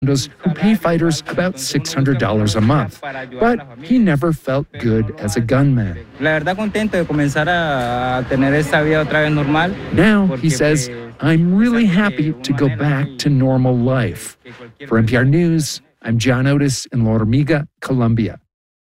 who pay fighters about $600 a month. But he never felt good as a gunman. Now, he says, I'm really happy to go back to normal life. For NPR News, I'm John Otis in La Hormiga, Colombia.